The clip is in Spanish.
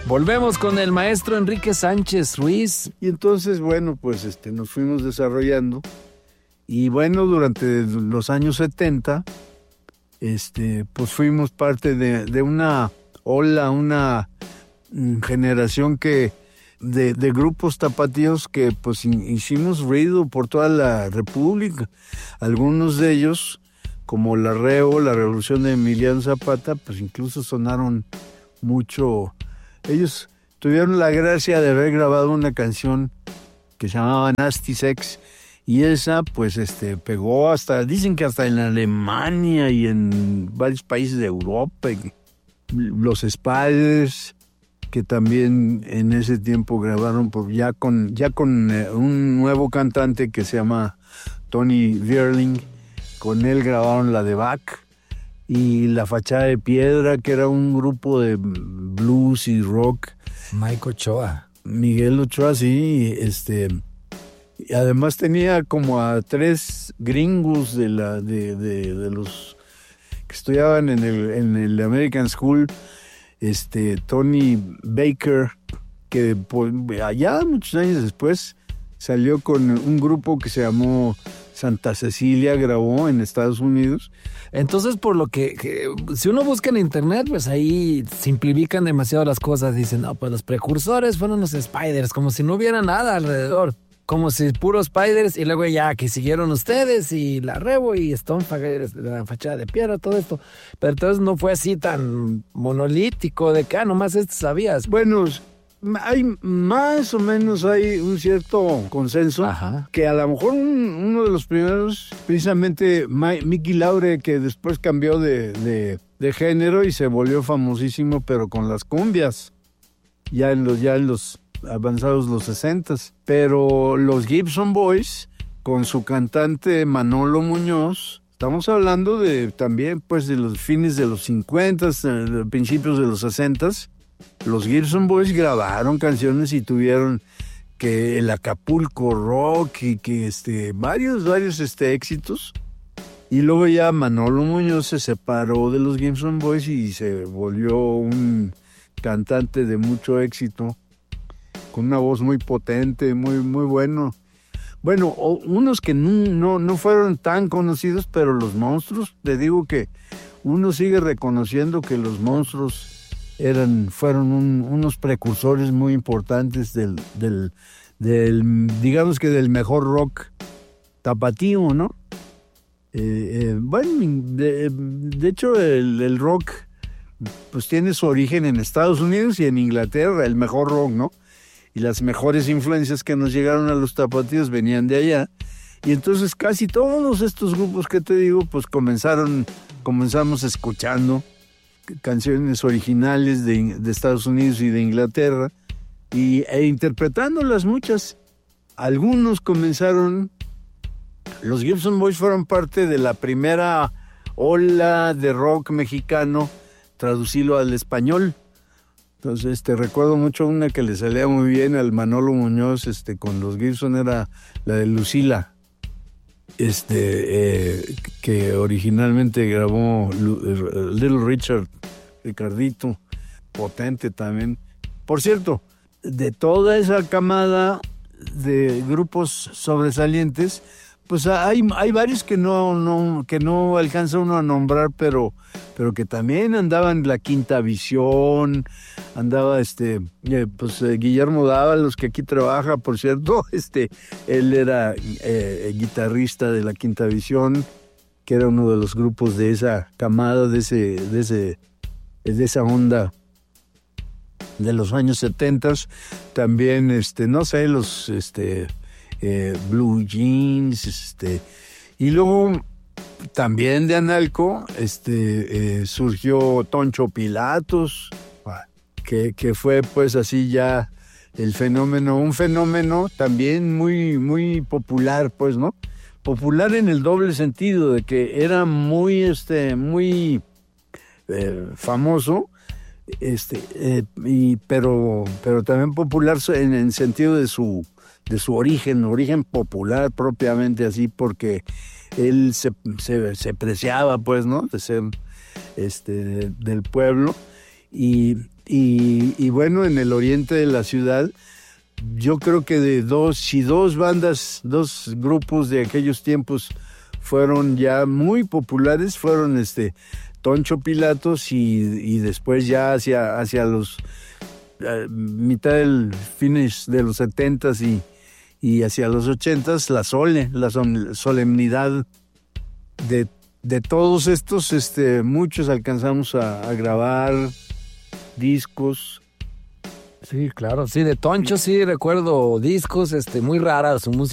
Volvemos con el maestro Enrique Sánchez Ruiz. Y entonces, bueno, pues nos fuimos desarrollando. Y bueno, durante los años 70, pues fuimos parte de una ola, una generación de grupos tapatíos que pues hicimos ruido por toda la República. Algunos de ellos, como la REO, la Revolución de Emiliano Zapata, pues incluso sonaron mucho. Ellos tuvieron la gracia de haber grabado una canción que se llamaba Nasty Sex, y esa pues pegó dicen que hasta en Alemania y en varios países de Europa. Los Spiders, que también en ese tiempo grabaron ya con un nuevo cantante que se llama Tony Vierling. Con él grabaron la de Bach, y La Fachada de Piedra, que era un grupo de blues y rock. Miguel Ochoa, sí. Y además tenía como a 3 gringos de los que estudiaban en el American School. Tony Baker, que allá muchos años después salió con un grupo que se llamó Santa Cecilia, grabó en Estados Unidos. Entonces, por lo que si uno busca en internet, pues ahí simplifican demasiado las cosas. Dicen, no, pues los precursores fueron los Spiders, como si no hubiera nada alrededor. Como si puros Spiders, y luego ya que siguieron ustedes, y la Revo, y Stonefager, La Fachada de Piedra, todo esto. Pero entonces no fue así tan monolítico de que, nomás esto sabías. Bueno, hay más o menos un cierto consenso. Ajá. Que a lo mejor uno de los primeros, precisamente Mickey Laure, que después cambió de género y se volvió famosísimo, pero con las cumbias, ya en los avanzados los 60s. Pero los Gibson Boys, con su cantante Manolo Muñoz, estamos hablando también pues de los fines de los 50s, principios de los 60s. Los Gibson Boys grabaron canciones y tuvieron que el Acapulco Rock y que varios éxitos. Y luego ya Manolo Muñoz se separó de los Gibson Boys y se volvió un cantante de mucho éxito, con una voz muy potente, muy, muy bueno. Bueno, unos que no fueron tan conocidos, pero los Monstruos, te digo que uno sigue reconociendo que los Monstruos fueron unos precursores muy importantes del digamos que del mejor rock tapatío, ¿no? Bueno, de hecho el rock pues tiene su origen en Estados Unidos y en Inglaterra, el mejor rock, ¿no? Y las mejores influencias que nos llegaron a los tapatíos venían de allá. Y entonces casi todos estos grupos que te digo, pues comenzamos escuchando canciones originales de Estados Unidos y de Inglaterra, e interpretándolas muchas. Algunos comenzaron, los Gibson Boys fueron parte de la primera ola de rock mexicano, traducirlo al español. Entonces, recuerdo mucho una que le salía muy bien al Manolo Muñoz, con los Gibson, era la de Lucila, que originalmente grabó Little Richard, Ricardito, potente también. Por cierto, de toda esa camada de grupos sobresalientes, pues hay varios que no alcanza uno a nombrar, pero que también andaban la Quinta Visión, andaba Guillermo Dávalos, que aquí trabaja, por cierto, él era guitarrista de la Quinta Visión, que era uno de los grupos de esa camada, de esa onda de los años 70. También no sé, los Blue Jeans, y luego también de Analco surgió Toncho Pilatos, que fue pues así ya un fenómeno también muy, muy popular, pues, ¿no? Popular en el doble sentido de que era muy muy famoso, pero también popular en el sentido de su origen popular propiamente, así, porque él se preciaba, pues, ¿no?, de ser del pueblo, y Y bueno, en el oriente de la ciudad, yo creo que si dos bandas, dos grupos de aquellos tiempos fueron ya muy populares, fueron Toncho Pilatos y después ya hacia los mitad del finish de los 70s y hacia los 80s, la solemnidad de todos estos, muchos alcanzamos a grabar discos. Sí, claro, sí, de Toncho sí recuerdo discos, muy raras su música.